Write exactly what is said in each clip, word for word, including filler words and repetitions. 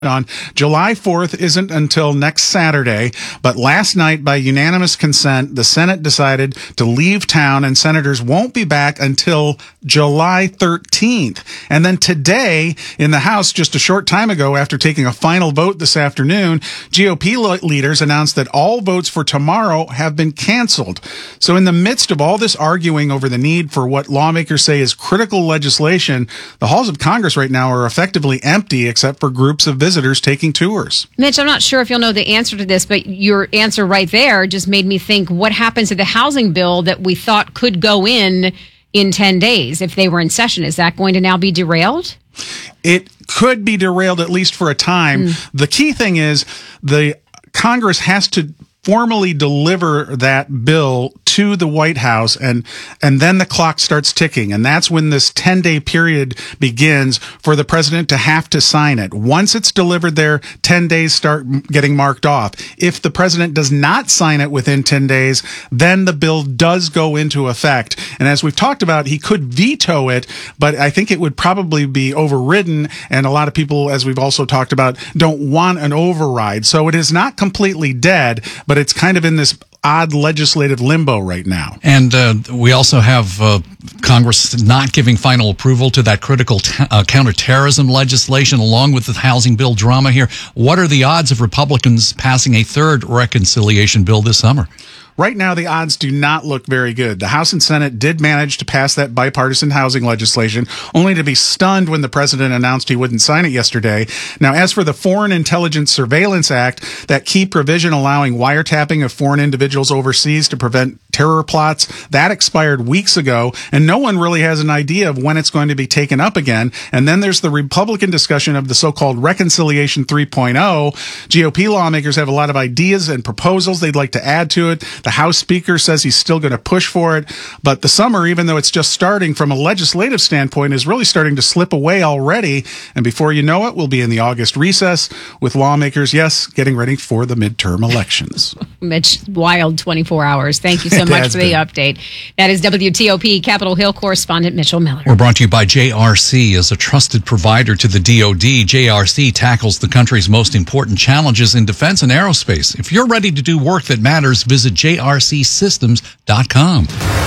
on. July fourth isn't until next Saturday, but last night, by unanimous consent, the Senate decided to leave town, and senators won't be back until July thirteenth. And then today, in the House, just a short time ago, after taking a final vote this afternoon, G O P leaders announced that all votes for tomorrow have been canceled. So in the midst of all this arguing over the need for what lawmakers say is critical legislation, the halls of Congress right now are effectively empty except for groups of visitors visitors taking tours. Mitch, I'm not sure if you'll know the answer to this, but your answer right there just made me think, what happens to the housing bill that we thought could go in in ten days if they were in session? Is that going to now be derailed? It could be derailed, at least for a time. Mm. The key thing is the Congress has to formally deliver that bill to the White House, and and then the clock starts ticking, and that's when this ten-day period begins for the president to have to sign it. Once it's delivered there, ten days start getting marked off. If the president does not sign it within ten days, then the bill does go into effect. And as we've talked about, he could veto it, but I think it would probably be overridden, and a lot of people, as we've also talked about, don't want an override. So it is not completely dead, but it's kind of in this odd legislative limbo right now. And uh, we also have uh, Congress not giving final approval to that critical t- uh, counterterrorism legislation, along with the housing bill drama here. What are the odds of Republicans passing a third reconciliation bill this summer? Right now, the odds do not look very good. The House and Senate did manage to pass that bipartisan housing legislation, only to be stunned when the president announced he wouldn't sign it yesterday. Now, as for the Foreign Intelligence Surveillance Act, that key provision allowing wiretapping of foreign individuals overseas to prevent terror plots, that expired weeks ago, and no one really has an idea of when it's going to be taken up again. And then there's the Republican discussion of the so-called Reconciliation three point oh. G O P lawmakers have a lot of ideas and proposals they'd like to add to it. The House Speaker says he's still going to push for it. But the summer, even though it's just starting from a legislative standpoint, is really starting to slip away already. And before you know it, we'll be in the August recess with lawmakers, yes, getting ready for the midterm elections. Mitch, wild twenty-four hours. Thank you so much for the update. That is W T O P Capitol Hill correspondent Mitchell Miller. We're brought to you by J R C. As a trusted provider to the D O D, J R C tackles the country's most important challenges in defense and aerospace. If you're ready to do work that matters, visit j r c systems dot com.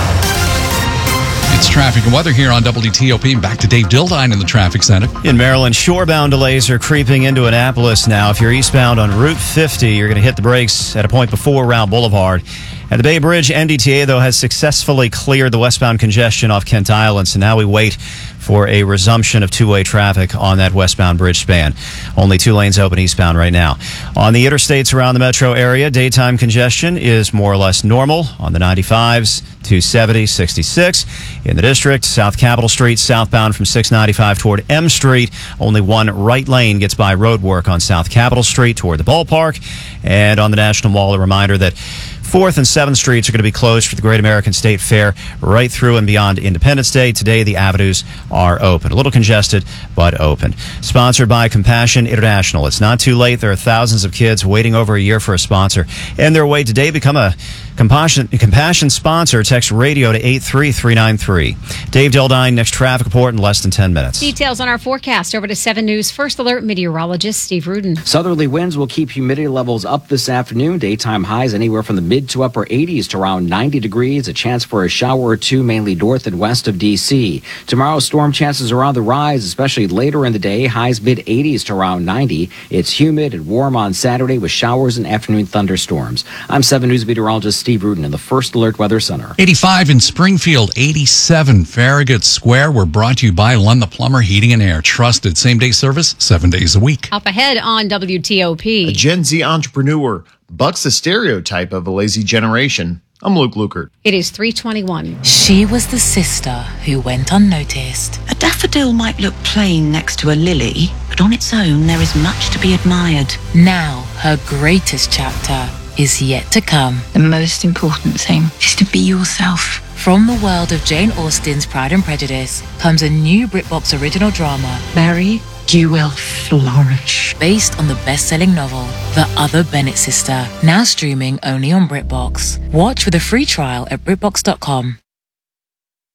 It's traffic and weather here on W T O P. Back to Dave Dildine in the traffic center. In Maryland, shorebound delays are creeping into Annapolis now. If you're eastbound on Route fifty, you're going to hit the brakes at a point before Round Boulevard. At the Bay Bridge, N D T A, though, has successfully cleared the westbound congestion off Kent Island, so now we wait for a resumption of two-way traffic on that westbound bridge span. Only two lanes open eastbound right now. On the interstates around the metro area, daytime congestion is more or less normal. On the ninety-fives, two seventy, sixty-six. In the district, South Capitol Street, southbound from six ninety-five toward M Street. Only one right lane gets by road work on South Capitol Street toward the ballpark. And on the National Mall, a reminder that fourth and seventh Streets are going to be closed for the Great American State Fair right through and beyond Independence Day. Today, the avenues are open. A little congested, but open. Sponsored by Compassion International. It's not too late. There are thousands of kids waiting over a year for a sponsor. And their way today, become a Compassion, Compassion sponsor. Text radio to eight three three nine three. Dave Dildine, next traffic report in less than ten minutes. Details on our forecast over to seven News First Alert meteorologist Steve Rudin. Southerly winds will keep humidity levels up this afternoon. Daytime highs anywhere from the mid to upper eighties to around ninety degrees. A chance for a shower or two, mainly north and west of D C. Tomorrow, storm chances are on the rise, especially later in the day. Highs mid eighties to around ninety. It's humid and warm on Saturday with showers and afternoon thunderstorms. I'm seven News meteorologist Steve Rudin in the First Alert Weather Center. eighty-five in Springfield, eighty-seven Farragut Square. We're brought to you by Lund the Plumber Heating and Air. Trusted same-day service, seven days a week. Up ahead on W T O P. A Gen Z entrepreneur bucks the stereotype of a lazy generation. I'm Luke Lukert. It is three twenty-one. She was the sister who went unnoticed. A daffodil might look plain next to a lily, but on its own there is much to be admired. Now her greatest chapter is yet to come. The most important thing is to be yourself. From the world of Jane Austen's Pride and Prejudice comes a new BritBox original drama, Mary, you will flourish. Based on the best-selling novel, The Other Bennett Sister, now streaming only on BritBox. Watch with a free trial at britbox dot com.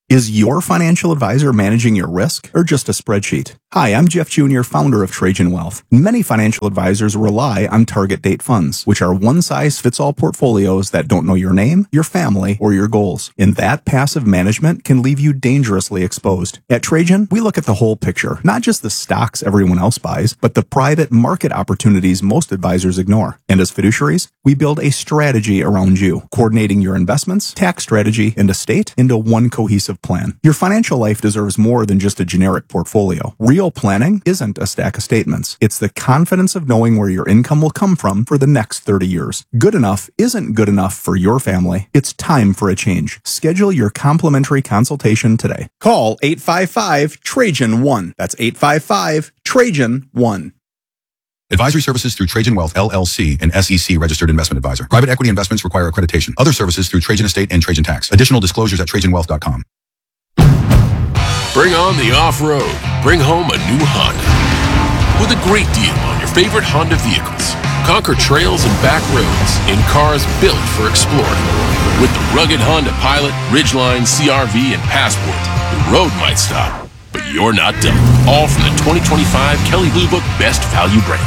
Is your financial advisor managing your risk or just a spreadsheet? Hi, I'm Jeff Junior, founder of Trajan Wealth. Many financial advisors rely on target date funds, which are one-size-fits-all portfolios that don't know your name, your family, or your goals. And that passive management can leave you dangerously exposed. At Trajan, we look at the whole picture, not just the stocks everyone else buys, but the private market opportunities most advisors ignore. And as fiduciaries, we build a strategy around you, coordinating your investments, tax strategy, and estate into one cohesive plan. Your financial life deserves more than just a generic portfolio. Real planning isn't a stack of statements. It's the confidence of knowing where your income will come from for the next thirty years. Good enough isn't good enough for your family. It's time for a change. Schedule your complimentary consultation today. Call eight five five Trajan one. That's eight five five Trajan one. Advisory services through Trajan Wealth, L L C, an S E C registered investment advisor. Private equity investments require accreditation. Other services through Trajan Estate and Trajan Tax. Additional disclosures at trajan wealth dot com. Bring on the off-road. Bring home a new Honda. With a great deal on your favorite Honda vehicles. Conquer trails and back roads in cars built for exploring. With the rugged Honda Pilot, Ridgeline, C R V, and Passport, the road might stop, but you're not done. All from the twenty twenty-five Kelley Blue Book Best Value brand.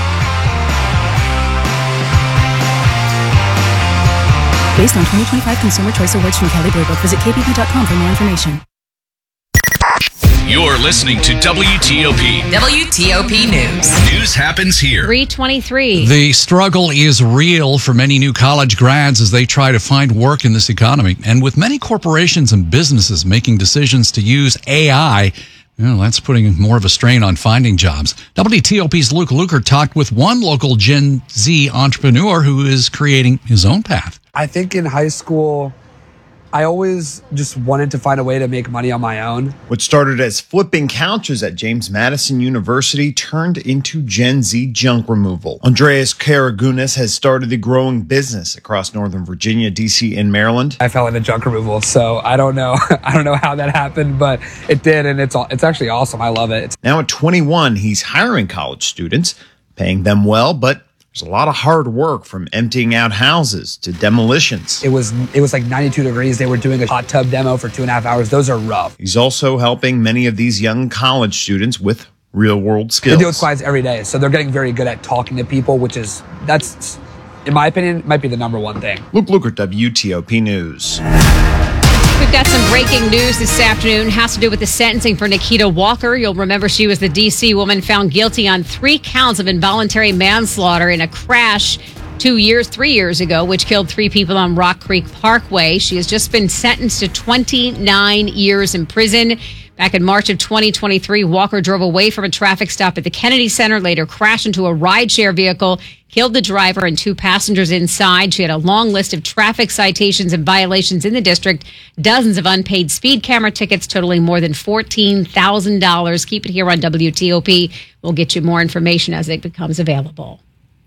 Based on twenty twenty-five Consumer Choice Awards from Kelley Blue Book, visit k b b dot com for more information. You're listening to W T O P. W T O P News. News happens here. three twenty-three. The struggle is real for many new college grads as they try to find work in this economy. And with many corporations and businesses making decisions to use A I, well, that's putting more of a strain on finding jobs. W T O P's Luke Luker talked with one local Gen Z entrepreneur who is creating his own path. I think in high school, I always just wanted to find a way to make money on my own. What started as flipping couches at James Madison University turned into Gen Z junk removal. Andreas Karagunas has started a growing business across Northern Virginia, D C, and Maryland. I fell into junk removal, so I don't know. I don't know how that happened, but it did, and it's it's actually awesome. I love it. Now at twenty-one, he's hiring college students, paying them well, but there's a lot of hard work from emptying out houses to demolitions. It was it was like ninety-two degrees. They were doing a hot tub demo for two and a half hours. Those are rough. He's also helping many of these young college students with real world skills. They deal with clients every day, so they're getting very good at talking to people, which is, that's, in my opinion, might be the number one thing. Luke Luker, W T O P News. We've got some breaking news this afternoon. It has to do with the sentencing for Nikita Walker. You'll remember she was the D C woman found guilty on three counts of involuntary manslaughter in a crash two years, three years ago, which killed three people on Rock Creek Parkway. She has just been sentenced to twenty-nine years in prison. Back in March of twenty twenty-three, Walker drove away from a traffic stop at the Kennedy Center, later crashed into a rideshare vehicle, killed the driver and two passengers inside. She had a long list of traffic citations and violations in the district, dozens of unpaid speed camera tickets totaling more than fourteen thousand dollars. Keep it here on W T O P. We'll get you more information as it becomes available.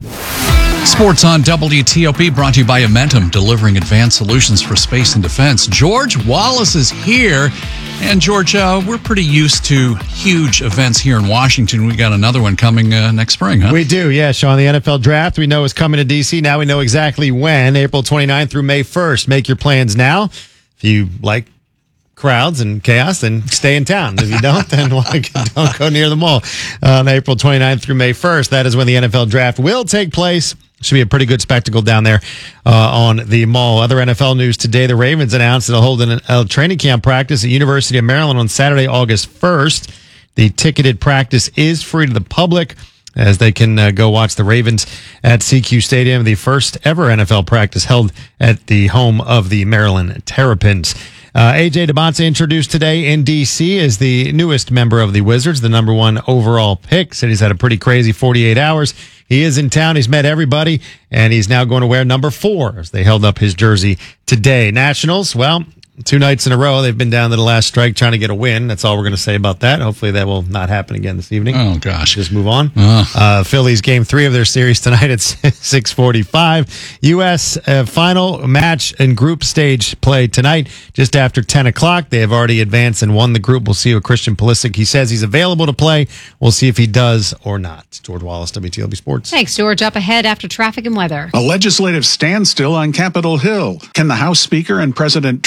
Sports on W T O P brought to you by Amentum, delivering advanced solutions for space and defense. George Wallace is here. And George, uh, we're pretty used to huge events here in Washington. We got another one coming uh, next spring, huh? We do, yeah, Sean. The N F L draft we know is coming to D C. Now we know exactly when, April twenty-ninth through May first. Make your plans now. If you like crowds and chaos, then stay in town. If you don't, then don't go near the mall. On April twenty-ninth through May first, that is when the N F L draft will take place. Should be a pretty good spectacle down there uh, on the mall. Other N F L news today, the Ravens announced they'll hold an, a training camp practice at University of Maryland on Saturday, August first. The ticketed practice is free to the public as they can uh, go watch the Ravens at C Q Stadium, the first ever N F L practice held at the home of the Maryland Terrapins. Uh, A J Debonsa introduced today in D C as the newest member of the Wizards, the number one overall pick. Said he's had a pretty crazy forty-eight hours. He is in town. He's met everybody, and he's now going to wear number four as they held up his jersey today. Nationals, well, two nights in a row, they've been down to the last strike trying to get a win. That's all we're going to say about that. Hopefully that will not happen again this evening. Oh, gosh. Just move on. Uh. Uh, Phillies game three of their series tonight at six forty-five. U S uh, final match in group stage play tonight just after ten o'clock. They have already advanced and won the group. We'll see what Christian Pulisic, he says he's available to play. We'll see if he does or not. George Wallace, W T O P Sports. Thanks, George. Up ahead after traffic and weather. A legislative standstill on Capitol Hill. Can the House Speaker and President Trump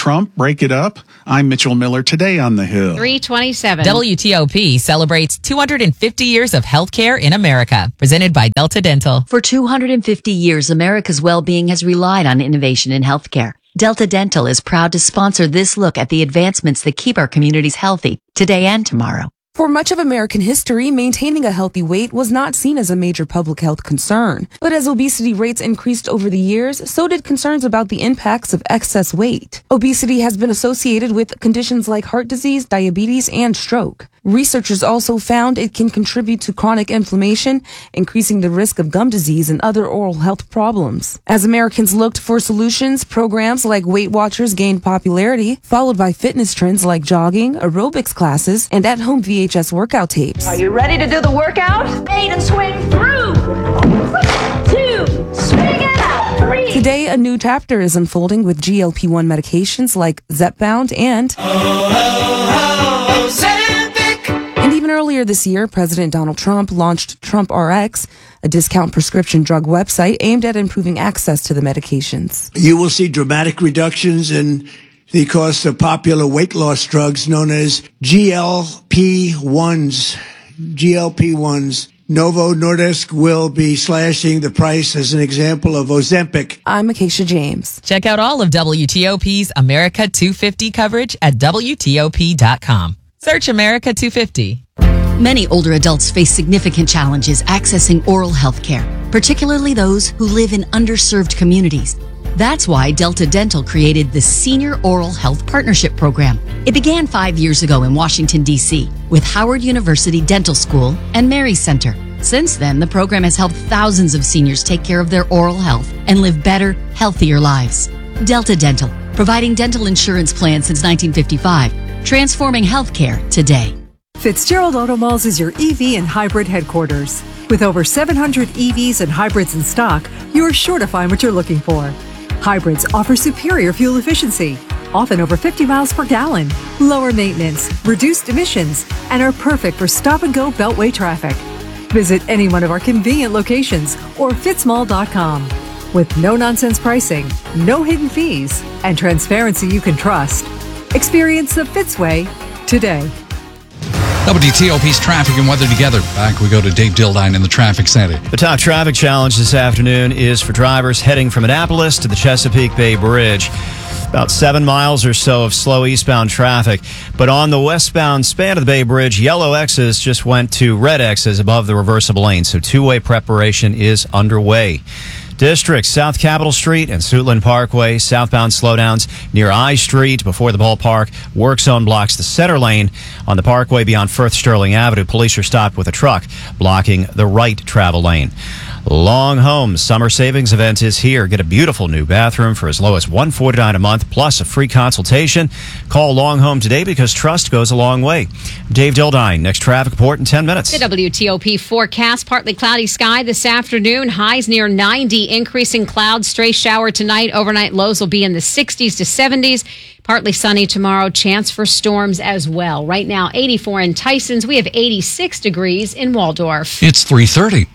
break it up? I'm Mitchell Miller, today on the Hill. three twenty-seven. W T O P celebrates two hundred fifty years of healthcare in America, presented by Delta Dental. For two hundred fifty years, America's well-being has relied on innovation in healthcare. Delta Dental is proud to sponsor this look at the advancements that keep our communities healthy today and tomorrow. For much of American history, maintaining a healthy weight was not seen as a major public health concern. But as obesity rates increased over the years, so did concerns about the impacts of excess weight. Obesity has been associated with conditions like heart disease, diabetes, and stroke. Researchers also found it can contribute to chronic inflammation, increasing the risk of gum disease and other oral health problems. As Americans looked for solutions, programs like Weight Watchers gained popularity, followed by fitness trends like jogging, aerobics classes, and at-home V H S workout tapes. Are you ready to do the workout? Eight and swing through. Two, swing it out. Three. Today, a new chapter is unfolding with G L P one medications like Zepbound and... Oh, oh, oh, And even earlier this year, President Donald Trump launched Trump R X, a discount prescription drug website aimed at improving access to the medications. You will see dramatic reductions in the cost of popular weight loss drugs known as G L P ones. G L P ones. Novo Nordisk will be slashing the price as an example of Ozempic. I'm Acacia James. Check out all of W T O P's America two fifty coverage at W T O P dot com. Search America two fifty. Many older adults face significant challenges accessing oral health care, particularly those who live in underserved communities. That's why Delta Dental created the Senior Oral Health Partnership Program. It began five years ago in Washington, D C with Howard University Dental School and Mary Center. Since then, the program has helped thousands of seniors take care of their oral health and live better, healthier lives. Delta Dental, providing dental insurance plans since nineteen fifty-five, transforming healthcare today. Fitzgerald Auto Malls is your E V and hybrid headquarters. With over seven hundred E Vs and hybrids in stock, you're sure to find what you're looking for. Hybrids offer superior fuel efficiency, often over fifty miles per gallon, lower maintenance, reduced emissions, and are perfect for stop-and-go beltway traffic. Visit any one of our convenient locations or fitzmall dot com. With no-nonsense pricing, no hidden fees, and transparency you can trust. Experience the Fitz way today. W T O P's traffic and weather together. Back we go to Dave Dildine in the traffic center. The top traffic challenge this afternoon is for drivers heading from Annapolis to the Chesapeake Bay Bridge. About seven miles or so of slow eastbound traffic. But on the westbound span of the Bay Bridge, yellow X's just went to red X's above the reversible lane. So two-way preparation is underway. Districts, South Capitol Street and Suitland Parkway, southbound slowdowns near I Street before the ballpark. Work zone blocks the center lane on the parkway beyond Firth Sterling Avenue. Police are stopped with a truck blocking the right travel lane. Long Home Summer Savings Event is here. Get a beautiful new bathroom for as low as one hundred forty-nine dollars a month, plus a free consultation. Call Long Home today because trust goes a long way. Dave Dildine, next traffic report in ten minutes. The W T O P forecast, partly cloudy sky this afternoon. Highs near ninety, increasing clouds. Stray shower tonight. Overnight lows will be in the sixties to seventies. Partly sunny tomorrow. Chance for storms as well. Right now, eighty-four in Tysons. We have eighty-six degrees in Waldorf. It's three thirty.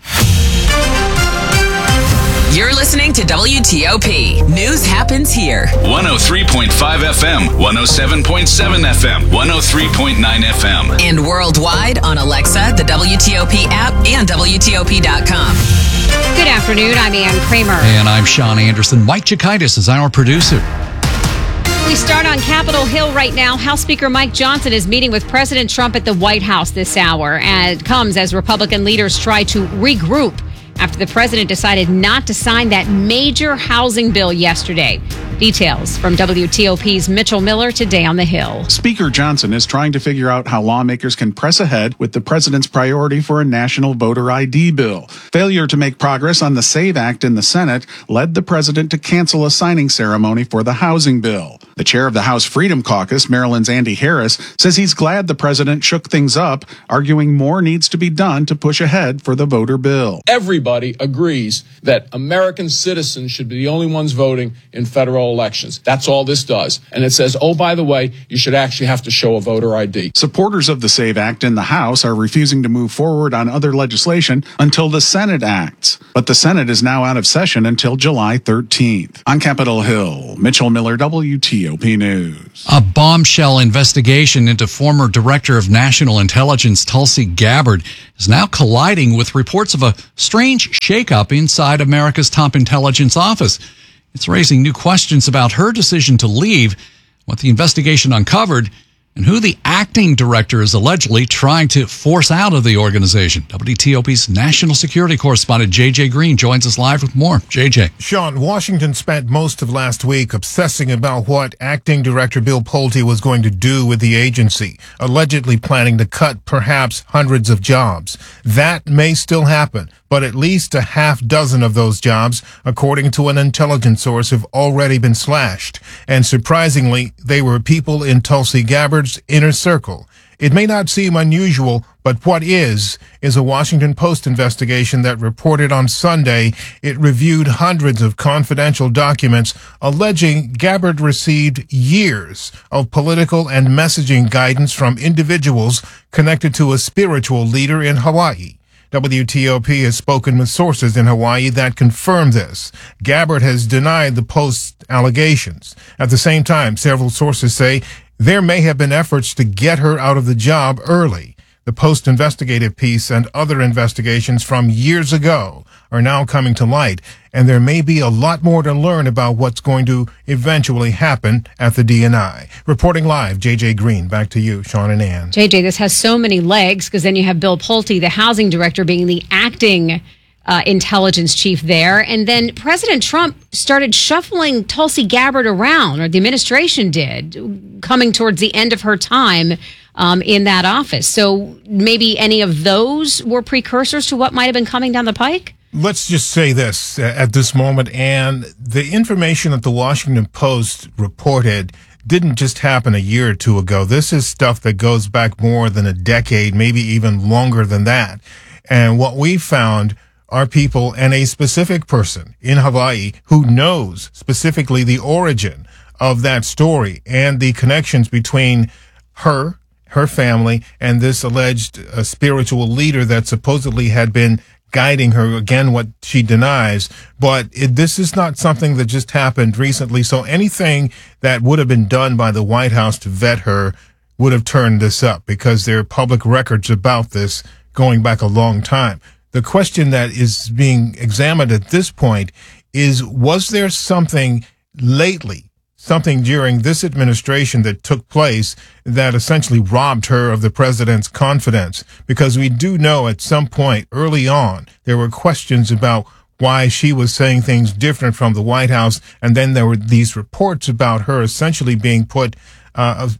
You're listening to W T O P. News happens here. one oh three point five F M, one oh seven point seven F M, one oh three point nine F M. And worldwide on Alexa, the W T O P app, and W T O P dot com. Good afternoon. I'm Ann Kramer. And I'm Sean Anderson. Mike Chikaitis is our producer. We start on Capitol Hill right now. House Speaker Mike Johnson is meeting with President Trump at the White House this hour. And it comes as Republican leaders try to regroup after the president decided not to sign that major housing bill yesterday. Details from W T O P's Mitchell Miller today on the Hill. Speaker Johnson is trying to figure out how lawmakers can press ahead with the president's priority for a national voter I D bill. Failure to make progress on the SAVE Act in the Senate led the president to cancel a signing ceremony for the housing bill. The chair of the House Freedom Caucus, Maryland's Andy Harris, says he's glad the president shook things up, arguing more needs to be done to push ahead for the voter bill. Everybody agrees that American citizens should be the only ones voting in federal general elections. That's all this does. And it says, oh, by the way, you should actually have to show a voter I D. Supporters of the SAVE Act in the House are refusing to move forward on other legislation until the Senate acts. But the Senate is now out of session until July thirteenth. On Capitol Hill, Mitchell Miller, W T O P News. A bombshell investigation into former Director of National Intelligence Tulsi Gabbard is now colliding with reports of a strange shakeup inside America's top intelligence office. It's raising new questions about her decision to leave, what the investigation uncovered, and who the acting director is allegedly trying to force out of the organization. W T O P's national security correspondent J J Green joins us live with more. J J. Sean, Washington spent most of last week obsessing about what acting director Bill Pulte was going to do with the agency, allegedly planning to cut perhaps hundreds of jobs. That may still happen, but at least a half dozen of those jobs, according to an intelligence source, have already been slashed. And surprisingly, they were people in Tulsi Gabbard's inner circle. It may not seem unusual, but what is, is a Washington Post investigation that reported on Sunday it reviewed hundreds of confidential documents alleging Gabbard received years of political and messaging guidance from individuals connected to a spiritual leader in Hawaii. W T O P has spoken with sources in Hawaii that confirm this. Gabbard has denied the Post's allegations. At the same time, several sources say there may have been efforts to get her out of the job early. The Post investigative piece and other investigations from years ago are now coming to light, and there may be a lot more to learn about what's going to eventually happen at the D N I. Reporting live, J J Green. Back to you, Sean and Ann. J J, this has so many legs because then you have Bill Pulte, the housing director, being the acting uh, intelligence chief there. And then President Trump started shuffling Tulsi Gabbard around, or the administration did, coming towards the end of her time um, in that office. So maybe any of those were precursors to what might have been coming down the pike? Let's just say this at this moment, and the information that the Washington Post reported didn't just happen a year or two ago. This is stuff that goes back more than a decade, maybe even longer than that. And what we found are people and a specific person in Hawaii who knows specifically the origin of that story and the connections between her, her family, and this alleged uh, spiritual leader that supposedly had been guiding her, again, what she denies. But it, this is not something that just happened recently. So anything that would have been done by the White House to vet her would have turned this up, because there are public records about this going back a long time. The question that is being examined at this point is, was there something lately, something during this administration that took place that essentially robbed her of the president's confidence? Because we do know at some point early on, there were questions about why she was saying things different from the White House. And then there were these reports about her essentially being put uh,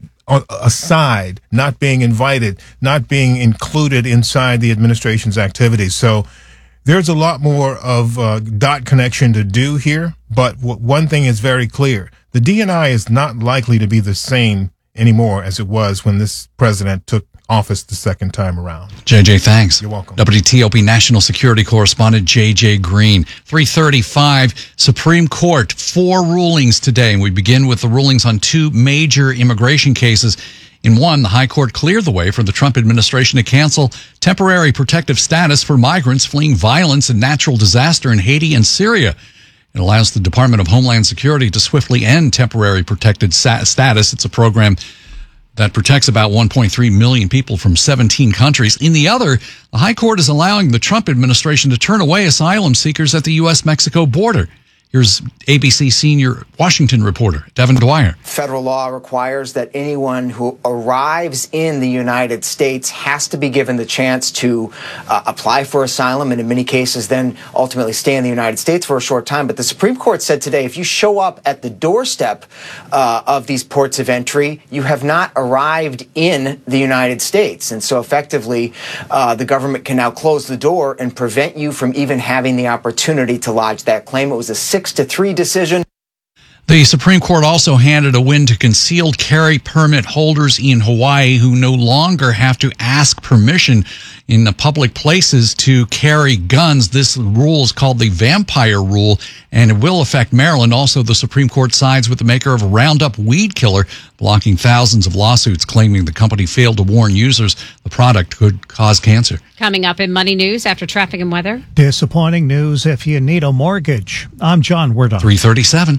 aside, not being invited, not being included inside the administration's activities. So there's a lot more of uh, dot connection to do here. But w- one thing is very clear. The D N I is not likely to be the same anymore as it was when this president took office the second time around. J J, thanks. You're welcome. W T O P national security correspondent J J Green. three thirty-five, Supreme Court, four rulings today. And we begin with the rulings on two major immigration cases. In one, the High Court cleared the way for the Trump administration to cancel temporary protective status for migrants fleeing violence and natural disaster in Haiti and Syria. It allows the Department of Homeland Security to swiftly end temporary protected status. It's a program that protects about one point three million people from seventeen countries. In the other, the High Court is allowing the Trump administration to turn away asylum seekers at the U S Mexico border. Here's A B C senior Washington reporter Devin Dwyer. Federal law requires that anyone who arrives in the United States has to be given the chance to uh, apply for asylum, and in many cases then ultimately stay in the United States for a short time. But the Supreme Court said today, if you show up at the doorstep uh, of these ports of entry, you have not arrived in the United States. And so effectively, uh, the government can now close the door and prevent you from even having the opportunity to lodge that claim. It was a six to three decision. The Supreme Court also handed a win to concealed carry permit holders in Hawaii who no longer have to ask permission in the public places to carry guns. This rule is called the Vampire Rule, and it will affect Maryland. Also, the Supreme Court sides with the maker of Roundup weed killer, blocking thousands of lawsuits claiming the company failed to warn users the product could cause cancer. Coming up in Money News after traffic and weather. Disappointing news if you need a mortgage. I'm John Werdon. three thirty-seven.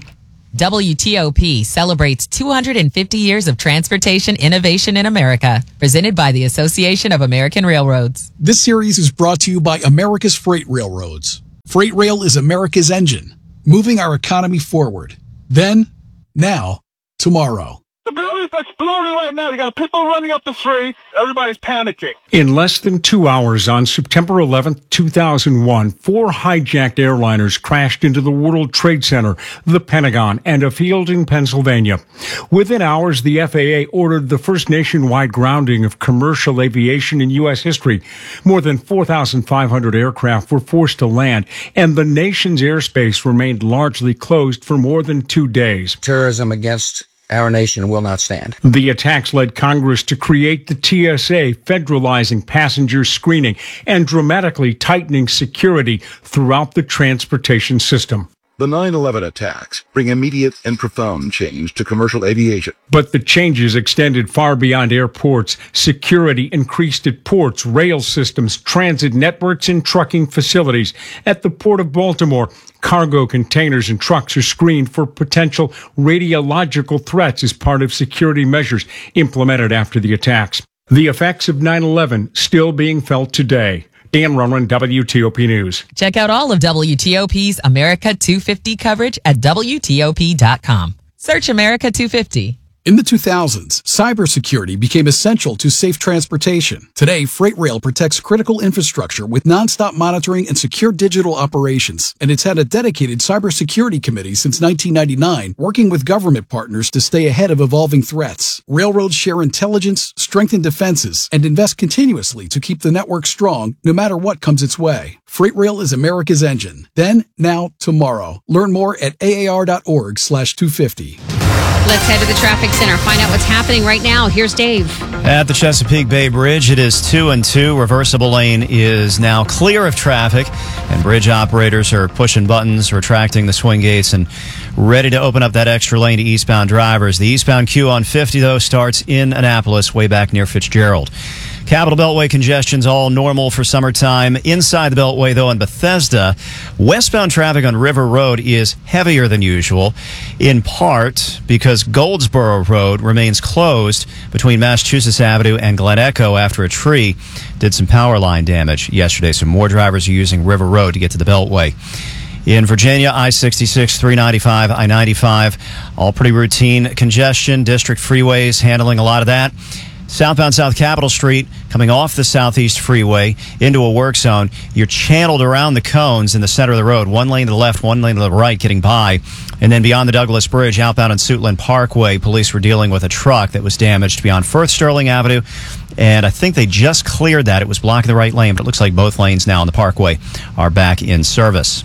W T O P celebrates two hundred fifty years of transportation innovation in America, presented by the Association of American Railroads. This series is brought to you by America's Freight Railroads. Freight Rail is America's engine, moving our economy forward. Then, now, tomorrow. The building's exploding right now. You got people running up the street. Everybody's panicking. In less than two hours on September eleventh, two thousand one, four hijacked airliners crashed into the World Trade Center, the Pentagon, and a field in Pennsylvania. Within hours, the F A A ordered the first nationwide grounding of commercial aviation in U S history. More than four thousand five hundred aircraft were forced to land, and the nation's airspace remained largely closed for more than two days. Terrorism against our nation will not stand. The attacks led Congress to create the T S A, federalizing passenger screening and dramatically tightening security throughout the transportation system. The nine eleven attacks bring immediate and profound change to commercial aviation. But the changes extended far beyond airports. Security increased at ports, rail systems, transit networks, and trucking facilities. At the Port of Baltimore, cargo containers and trucks are screened for potential radiological threats as part of security measures implemented after the attacks. The effects of nine eleven still being felt today. Dan Ronan, W T O P News. Check out all of W T O P's America two fifty coverage at W T O P dot com. Search America two fifty. In the two thousands, cybersecurity became essential to safe transportation. Today, Freight Rail protects critical infrastructure with nonstop monitoring and secure digital operations. And it's had a dedicated cybersecurity committee since nineteen ninety-nine, working with government partners to stay ahead of evolving threats. Railroads share intelligence, strengthen defenses, and invest continuously to keep the network strong no matter what comes its way. Freight Rail is America's engine. Then, now, tomorrow. Learn more at A A R dot org slash two fifty. Let's head to the traffic center, find out what's happening right now. Here's Dave. At the Chesapeake Bay Bridge, it is two and two. Reversible lane is now clear of traffic, and bridge operators are pushing buttons, retracting the swing gates, and ready to open up that extra lane to eastbound drivers. The eastbound queue on fifty, though, starts in Annapolis, way back near Fitzgerald. Capital Beltway congestion's all normal for summertime. Inside the Beltway, though, in Bethesda, westbound traffic on River Road is heavier than usual, in part because Goldsboro Road remains closed between Massachusetts Avenue and Glen Echo after a tree did some power line damage yesterday. So more drivers are using River Road to get to the Beltway. In Virginia, I sixty-six, three ninety-five, I ninety-five, all pretty routine congestion. District freeways handling a lot of that. Southbound South Capitol Street, coming off the Southeast Freeway into a work zone. You're channeled around the cones in the center of the road. One lane to the left, one lane to the right, getting by. And then beyond the Douglas Bridge, outbound on Suitland Parkway, police were dealing with a truck that was damaged beyond Firth Sterling Avenue. And I think they just cleared that. It was blocking the right lane, but it looks like both lanes now on the Parkway are back in service.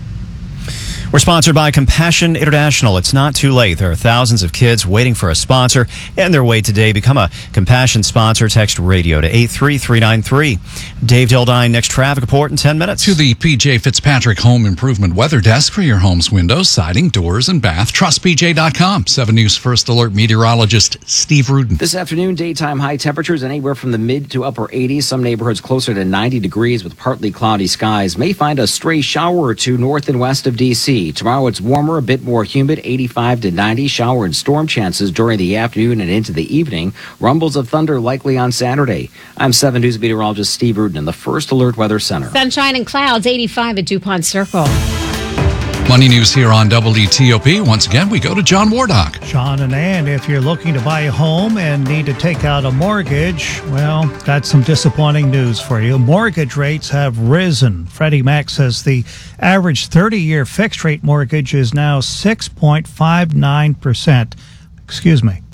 We're sponsored by Compassion International. It's not too late. There are thousands of kids waiting for a sponsor, and their wait today. Become a Compassion sponsor. Text radio to eight three three nine three. Dave Dildine, next traffic report in ten minutes. To the P J Fitzpatrick Home Improvement Weather Desk for your home's windows, siding, doors, and bath. Trust P J dot com. seven News First Alert meteorologist Steve Rudin. This afternoon, daytime high temperatures anywhere from the mid to upper eighties. Some neighborhoods closer to ninety degrees with partly cloudy skies. May find a stray shower or two north and west of D C. Tomorrow it's warmer, a bit more humid, eighty-five to ninety. Shower and storm chances during the afternoon and into the evening. Rumbles of thunder likely on Saturday. I'm seven News meteorologist Steve Rudin in the First Alert Weather Center. Sunshine and clouds, eighty-five at DuPont Circle. Money News here on W T O P. Once again, we go to John Wardock. Sean and Ann, if you're looking to buy a home and need to take out a mortgage, well, that's some disappointing news for you. Mortgage rates have risen. Freddie Mac says the average thirty-year fixed-rate mortgage is now six point five nine percent. Excuse me.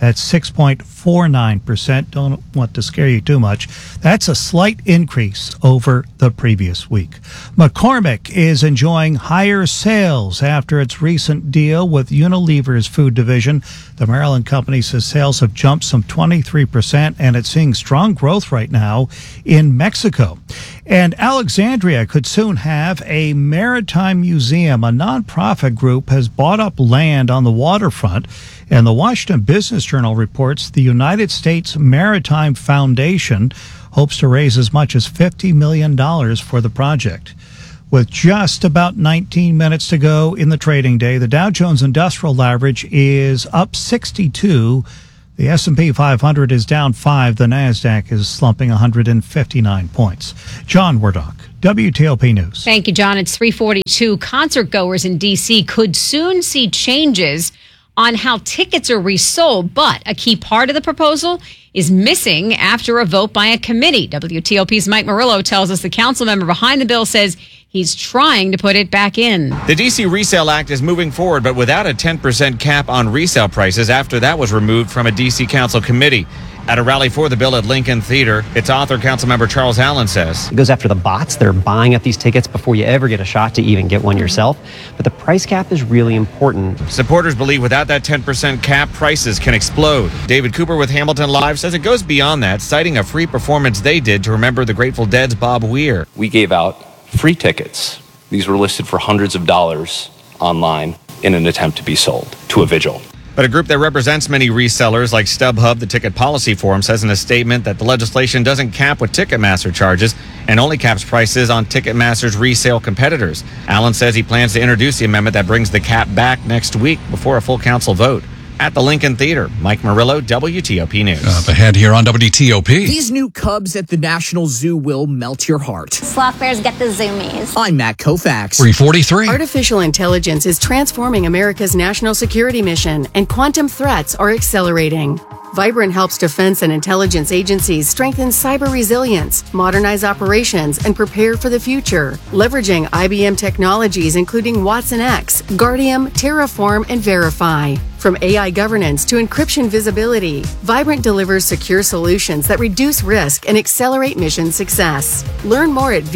That's six point four nine percent. Don't want to scare you too much. That's a slight increase over the previous week. McCormick is enjoying higher sales after its recent deal with Unilever's food division. The Maryland company says sales have jumped some twenty-three percent, and it's seeing strong growth right now in Mexico. And Alexandria could soon have a maritime museum. A nonprofit group has bought up land on the waterfront, and the Washington Business Journal reports the United States Maritime Foundation hopes to raise as much as fifty million dollars for the project. With just about nineteen minutes to go in the trading day, the Dow Jones Industrial Average is up sixty-two. The S and P five hundred is down five. The NASDAQ is slumping one hundred fifty-nine points. John Wardock, W T O P News. Thank you, John. It's three forty-two. Concert goers in D C could soon see changes on how tickets are resold, but a key part of the proposal is missing after a vote by a committee. W T O P's Mike Murillo tells us the council member behind the bill says he's trying to put it back in. The D C Resale Act is moving forward, but without a ten percent cap on resale prices after that was removed from a D C Council committee. At a rally for the bill at Lincoln Theater, its author, Councilmember Charles Allen, says it goes after the bots. They're buying up these tickets before you ever get a shot to even get one yourself. But the price cap is really important. Supporters believe without that ten percent cap, prices can explode. David Cooper with Hamilton Live says it goes beyond that, citing a free performance they did to remember the Grateful Dead's Bob Weir. We gave out free tickets. These were listed for hundreds of dollars online in an attempt to be sold to a vigil. But a group that represents many resellers like StubHub, the Ticket Policy Forum, says in a statement that the legislation doesn't cap what Ticketmaster charges and only caps prices on Ticketmaster's resale competitors. Allen says he plans to introduce the amendment that brings the cap back next week before a full council vote. At the Lincoln Theater, Mike Murillo, W T O P News. Up ahead here on W T O P. These new cubs at the National Zoo will melt your heart. Sloth bears get the zoomies. I'm Matt Koufax. three forty-three. Artificial intelligence is transforming America's national security mission, and quantum threats are accelerating. Vibrant helps defense and intelligence agencies strengthen cyber resilience, modernize operations, and prepare for the future, leveraging I B M technologies including Watson X, Guardium, Terraform, and Verify. From A I governance to encryption visibility, Vibrant delivers secure solutions that reduce risk and accelerate mission success. Learn more at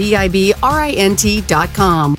vibrint dot com.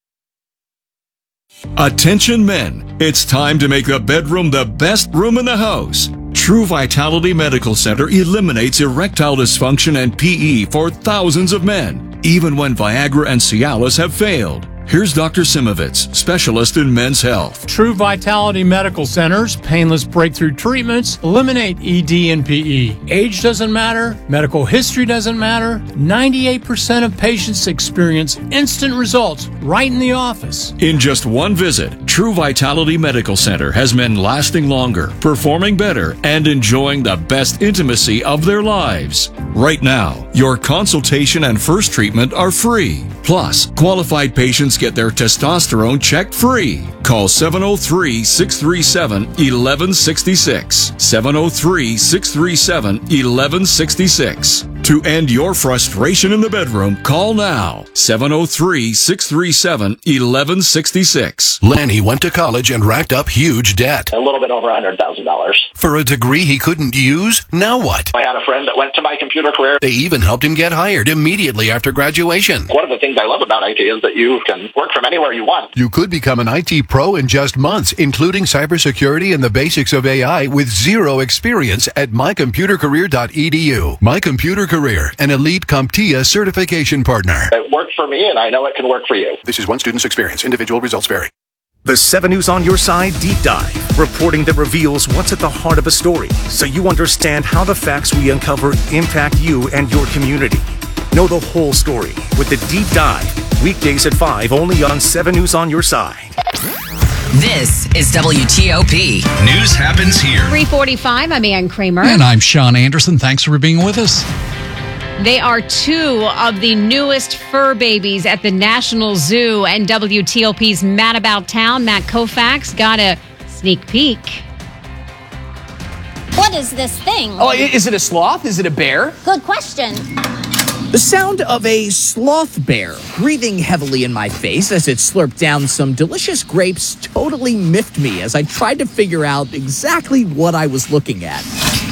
Attention men, it's time to make the bedroom the best room in the house. True Vitality Medical Center eliminates erectile dysfunction and P E for thousands of men, even when Viagra and Cialis have failed. Here's Doctor Simovitz, specialist in men's health. True Vitality Medical Center's painless breakthrough treatments eliminate E D and P E. Age doesn't matter. Medical history doesn't matter. ninety-eight percent of patients experience instant results right in the office. In just one visit, True Vitality Medical Center has men lasting longer, performing better, and enjoying the best intimacy of their lives. Right now, your consultation and first treatment are free. Plus, qualified patients get their testosterone checked free. Call seven oh three, six three seven, one one six six. seven oh three, six three seven, one one six six. To end your frustration in the bedroom, call now. seven oh three, six three seven, one one six six. Lanny went to college and racked up huge debt. A little bit over one hundred thousand dollars. For a degree he couldn't use? Now what? I had a friend that went to My Computer Career. They even helped him get hired immediately after graduation. One of the things I love about I T is that you can work from anywhere you want. You could become an I T pro in just months, including cybersecurity and the basics of A I with zero experience at my computer career dot e d u. My Computer Career, an elite CompTIA certification partner. It worked for me, and I know it can work for you. This is one student's experience. Individual results vary. The seven News on Your Side Deep Dive, reporting that reveals what's at the heart of a story, so you understand how the facts we uncover impact you and your community. Know the whole story with the Deep Dive, weekdays at five, only on seven News on Your Side. This is W T O P. News happens here. three forty-five, I'm Ann Kramer. And I'm Sean Anderson. Thanks for being with us. They are two of the newest fur babies at the National Zoo, and W T O P's Matt About Town, Matt Koufax, got a sneak peek. What is this thing? Oh, is it a sloth? Is it a bear? Good question. The sound of a sloth bear breathing heavily in my face as it slurped down some delicious grapes totally miffed me as I tried to figure out exactly what I was looking at.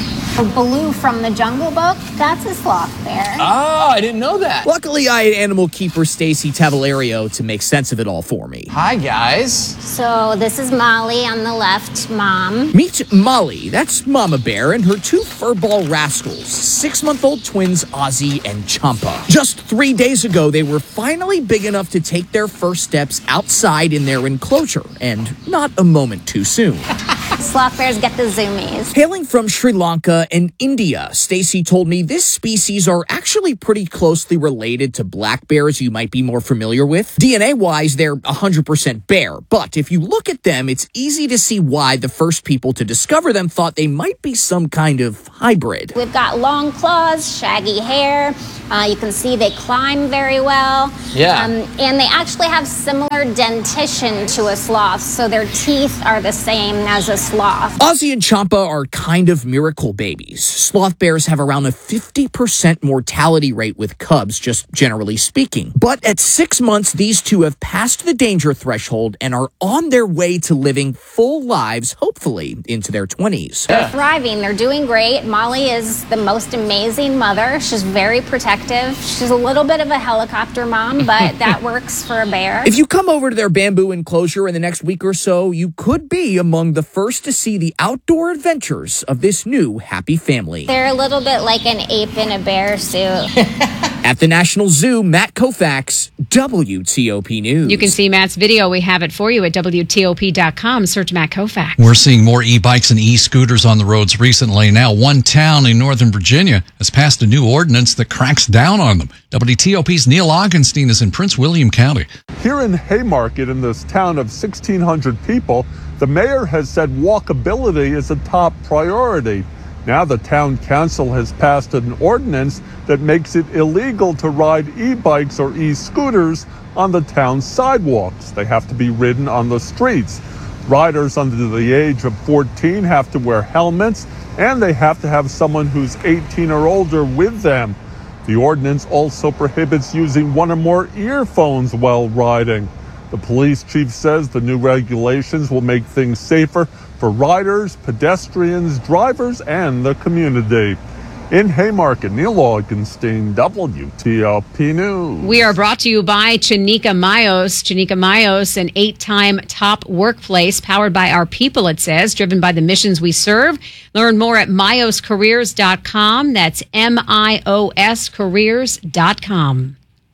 Baloo from the Jungle Book, that's a sloth bear. Ah, I didn't know that. Luckily, I had animal keeper Stacy Tavalerio to make sense of it all for me. Hi, guys. So this is Molly on the left, Mom. Meet Molly, that's Mama Bear, and her two furball rascals, six-month-old twins Ozzy and Champa. Just three days ago, they were finally big enough to take their first steps outside in their enclosure, and not a moment too soon. Sloth bears get the zoomies. Hailing from Sri Lanka and India, Stacy told me this species are actually pretty closely related to black bears you might be more familiar with. D N A-wise, they're one hundred percent bear, but if you look at them, it's easy to see why the first people to discover them thought they might be some kind of hybrid. We've got long claws, shaggy hair. Uh, you can see they climb very well. Yeah. Um, and they actually have similar dentition to a sloth, so their teeth are the same as a sloth. Ozzy and Champa are kind of miracle babies. Sloth bears have around a fifty percent mortality rate with cubs, just generally speaking. But at six months, these two have passed the danger threshold and are on their way to living full lives, hopefully into their twenties. They're thriving. They're doing great. Molly is the most amazing mother. She's very protective. She's a little bit of a helicopter mom, but that works for a bear. If you come over to their bamboo enclosure in the next week or so, you could be among the first to see the outdoor adventures of this new happy family. They're a little bit like an ape in a bear suit. At the National Zoo, Matt Koufax, W T O P News. You can see Matt's video. We have it for you at W T O P dot com. Search Matt Koufax. We're seeing more e-bikes and e-scooters on the roads recently. Now, one town in Northern Virginia has passed a new ordinance that cracks down on them. W T O P's Neil Augenstein is in Prince William County. Here in Haymarket, in this town of sixteen hundred people, the mayor has said walkability is a top priority. Now the town council has passed an ordinance that makes it illegal to ride e-bikes or e-scooters on the town's sidewalks. They have to be ridden on the streets. Riders under the age of fourteen have to wear helmets, and they have to have someone who's eighteen or older with them. The ordinance also prohibits using one or more earphones while riding. The police chief says the new regulations will make things safer for riders, pedestrians, drivers, and the community. In Haymarket, Neil Augenstein, W T O P News. We are brought to you by Chanika Mayos. Chanika Mayos, an eight-time top workplace powered by our people, it says, driven by the missions we serve. Learn more at Mayos Careers dot com. That's M I O S Careers dot com.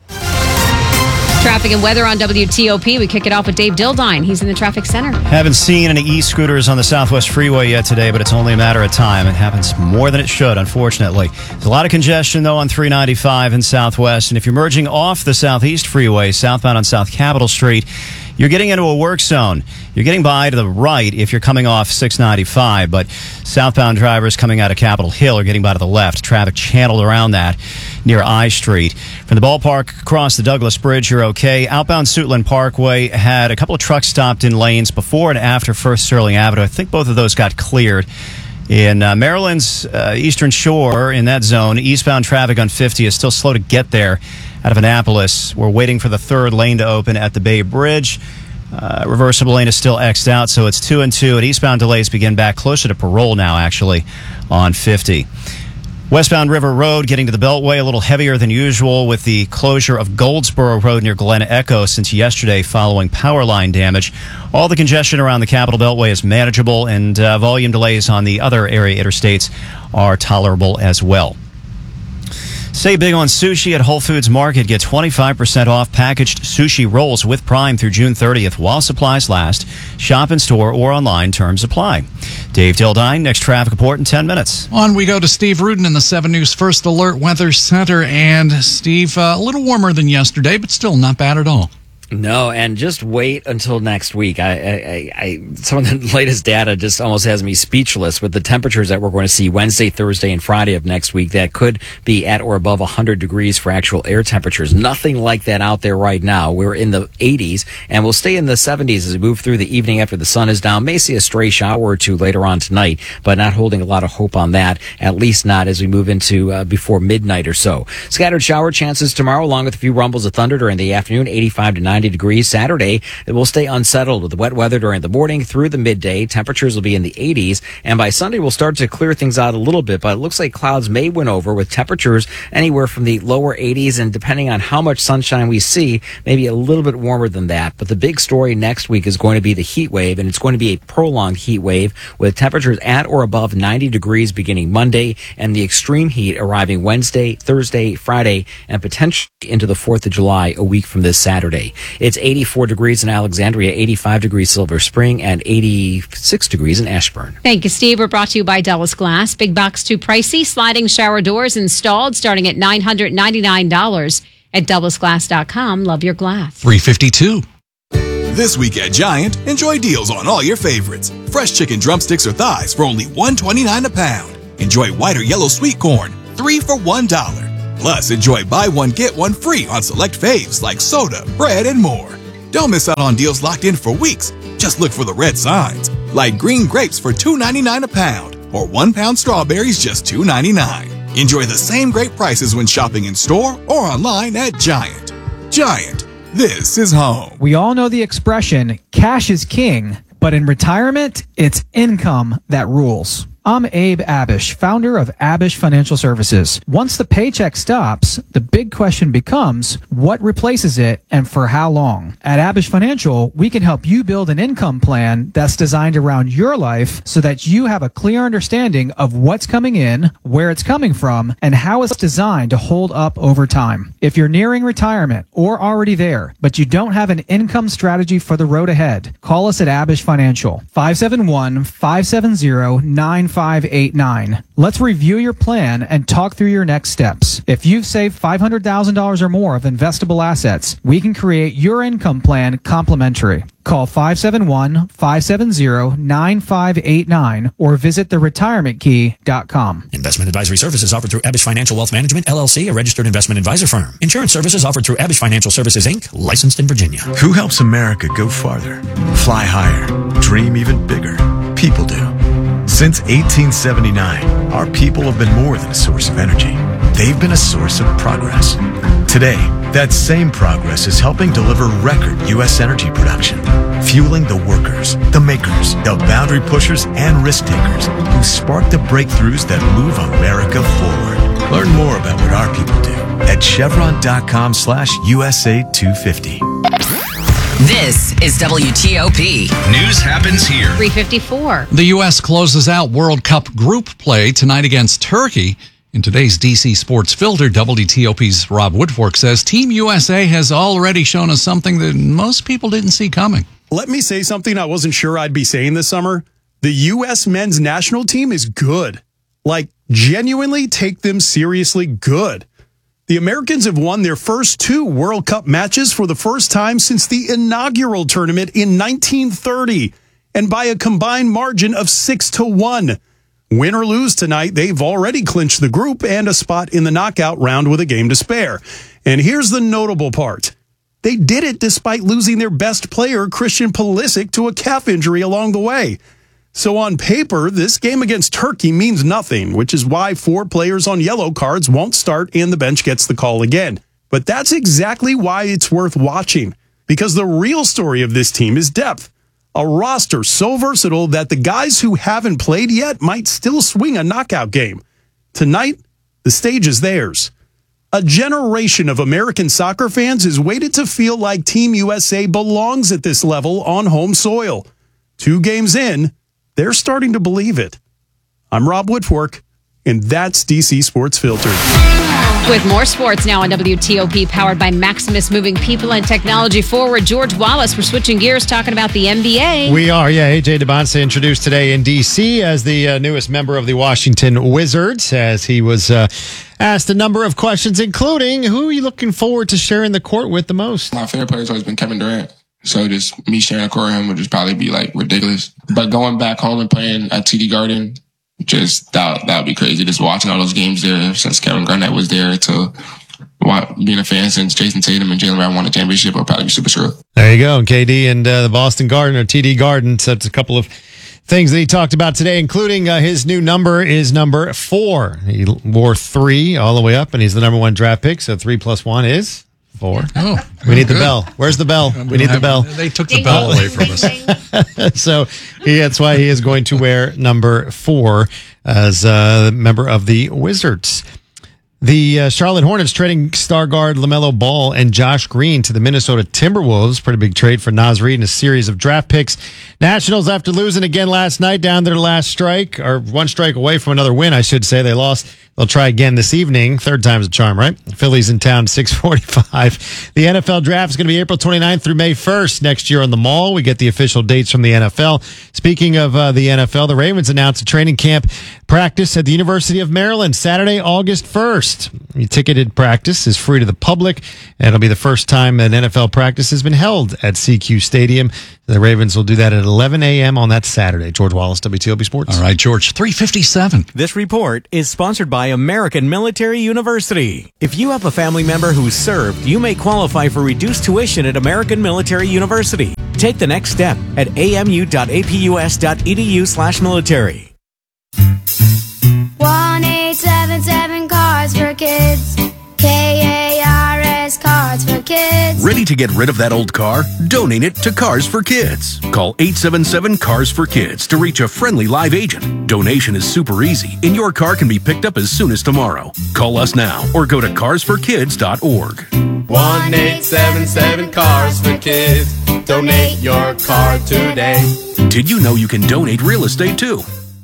Traffic and weather on W T O P. We kick it off with Dave Dildine. He's in the traffic center. Haven't seen any e-scooters on the Southwest Freeway yet today, but it's only a matter of time. It happens more than it should, unfortunately. There's a lot of congestion, though, on three ninety-five in Southwest. And if you're merging off the Southeast Freeway, southbound on South Capitol Street, you're getting into a work zone. You're getting by to the right if you're coming off six ninety-five, but southbound drivers coming out of Capitol Hill are getting by to the left. Traffic channeled around that near I Street. From the ballpark across the Douglas Bridge, you're okay. Outbound Suitland Parkway had a couple of trucks stopped in lanes before and after First Sterling Avenue. I think both of those got cleared. In uh, Maryland's uh, Eastern Shore, in that zone, eastbound traffic on fifty is still slow to get there out of Annapolis. We're waiting for the third lane to open at the Bay Bridge. Uh, reversible lane is still X'd out, so it's two and two. And eastbound delays begin back closer to Parole now, actually, on fifty. Westbound River Road getting to the Beltway a little heavier than usual with the closure of Goldsboro Road near Glen Echo since yesterday following power line damage. All the congestion around the Capitol Beltway is manageable, and uh, volume delays on the other area interstates are tolerable as well. Save big on sushi at Whole Foods Market. Get twenty-five percent off packaged sushi rolls with Prime through June thirtieth while supplies last. Shop in store or online. Terms apply. Dave Dildine, next traffic report in ten minutes. On we go to Steve Rudin in the seven News First Alert Weather Center. And Steve, uh, a little warmer than yesterday, but still not bad at all. No, and just wait until next week. I, I, I, some of the latest data just almost has me speechless with the temperatures that we're going to see Wednesday, Thursday, and Friday of next week. That could be at or above one hundred degrees for actual air temperatures. Nothing like that out there right now. We're in the eighties, and we'll stay in the seventies as we move through the evening after the sun is down. May see a stray shower or two later on tonight, but not holding a lot of hope on that, at least not as we move into uh, before midnight or so. Scattered shower chances tomorrow, along with a few rumbles of thunder during the afternoon, eighty-five to ninety degrees. Saturday, it will stay unsettled with the wet weather during the morning through the midday. Temperatures will be in the eighties, and by Sunday, we'll start to clear things out a little bit, but it looks like clouds may win over with temperatures anywhere from the lower eighties, and depending on how much sunshine we see, maybe a little bit warmer than that. But the big story next week is going to be the heat wave, and it's going to be a prolonged heat wave with temperatures at or above ninety degrees beginning Monday, and the extreme heat arriving Wednesday, Thursday, Friday, and potentially into the fourth of July, a week from this Saturday. It's eighty-four degrees in Alexandria, eighty-five degrees Silver Spring, and eighty-six degrees in Ashburn. Thank you, Steve. We're brought to you by Dulles Glass. Big box too pricey. Sliding shower doors installed starting at nine hundred ninety-nine dollars at Dulles Glass dot com. Love your glass. three fifty-two. This week at Giant, enjoy deals on all your favorites. Fresh chicken drumsticks or thighs for only one twenty-nine a pound. Enjoy white or yellow sweet corn, three for one dollar. Plus, enjoy buy one, get one free on select faves like soda, bread, and more. Don't miss out on deals locked in for weeks. Just look for the red signs, like green grapes for two ninety-nine a pound, or one pound strawberries just two ninety-nine. Enjoy the same great prices when shopping in store or online at Giant. Giant, this is home. We all know the expression, cash is king, but in retirement, it's income that rules. I'm Abe Abish, founder of Abish Financial Services. Once the paycheck stops, the big question becomes, what replaces it and for how long? At Abish Financial, we can help you build an income plan that's designed around your life so that you have a clear understanding of what's coming in, where it's coming from, and how it's designed to hold up over time. If you're nearing retirement or already there, but you don't have an income strategy for the road ahead, call us at Abish Financial, five seven one, five seven zero, nine five eight nine. Let's review your plan and talk through your next steps. If you've saved five hundred thousand dollars or more of investable assets, we can create your income plan complimentary. Call five seven one, five seven zero, nine five eight nine or visit the retirement key dot com. Investment advisory services offered through Abish Financial Wealth Management, L L C, a registered investment advisor firm. Insurance services offered through Abish Financial Services, Incorporated, licensed in Virginia. Who helps America go farther, fly higher, dream even bigger? People do. Since eighteen seventy-nine, our people have been more than a source of energy. They've been a source of progress. Today, that same progress is helping deliver record U S energy production, fueling the workers, the makers, the boundary pushers, and risk takers who spark the breakthroughs that move America forward. Learn more about what our people do at chevron.com slash USA 250. This is W T O P. News happens here. three fifty-four. The U S closes out World Cup group play tonight against Turkey. In today's D C Sports Filter, W T O P's Rob Woodfork says Team U S A has already shown us something that most people didn't see coming. Let me say something I wasn't sure I'd be saying this summer. The U S men's national team is good. Like, genuinely take them seriously good. The Americans have won their first two World Cup matches for the first time since the inaugural tournament in nineteen thirty, and by a combined margin of six to one. Win or lose tonight, they've already clinched the group and a spot in the knockout round with a game to spare. And here's the notable part. They did it despite losing their best player, Christian Pulisic, to a calf injury along the way. So on paper, this game against Turkey means nothing, which is why four players on yellow cards won't start and the bench gets the call again. But that's exactly why it's worth watching, because the real story of this team is depth. A roster so versatile that the guys who haven't played yet might still swing a knockout game. Tonight, the stage is theirs. A generation of American soccer fans is waited to feel like Team U S A belongs at this level on home soil. Two games in, they're starting to believe it. I'm Rob Woodfork. And that's D C Sports Filtered. With more sports now on W T O P, powered by Maximus, moving people and technology forward. George Wallace, we're switching gears, talking about the N B A. We are, yeah. A J DeBonce introduced today in D C as the uh, newest member of the Washington Wizards, as he was uh, asked a number of questions, including who are you looking forward to sharing the court with the most? My favorite player has always been Kevin Durant. So just me sharing a court with him would just probably be like ridiculous. But going back home and playing at T D Garden, just that that would be crazy. Just watching all those games there since Kevin Garnett was there to being a fan since Jason Tatum and Jaylen Brown won a championship would probably be super true. There you go. K D and uh, the Boston Garden, or T D Garden. So that's a couple of things that he talked about today, including uh, his new number is number four. He wore three all the way up, and he's the number one draft pick. So three plus one is four. Oh, we need good. the bell. Where's the bell? We, We need don't the have- bell. They took the bell away from us. So he, that's why he is going to wear number four as a member of the Wizards. The uh, Charlotte Hornets trading star guard LaMelo Ball and Josh Green to the Minnesota Timberwolves. Pretty big trade for Naz Reid and a series of draft picks. Nationals, after losing again last night, down their last strike, or one strike away from another win, I should say. They lost. They'll try again this evening. Third time's a charm, right? Phillies in town, six forty-five. The N F L draft is going to be April twenty-ninth through May first next year on the Mall. We get the official dates from the N F L. Speaking of uh, the N F L, the Ravens announced a training camp practice at the University of Maryland Saturday, August first. The ticketed practice is free to the public, and it'll be the first time an N F L practice has been held at C Q Stadium. The Ravens will do that at eleven a.m. on that Saturday. George Wallace, W T O P Sports. All right, George, three fifty-seven. This report is sponsored by American Military University. If you have a family member who's served, you may qualify for reduced tuition at American Military University. Take the next step at amu.apus.edu slash military. one eight seven seven Cars for Kids. K A R S Cars for Kids. Ready to get rid of that old car? Donate it to Cars for Kids. Call eight seven seven Cars for Kids to reach a friendly live agent. Donation is super easy, and your car can be picked up as soon as tomorrow. Call us now or go to cars for kids dot org. one eight seven seven Cars for Kids. Donate your car today. Did you know you can donate real estate too?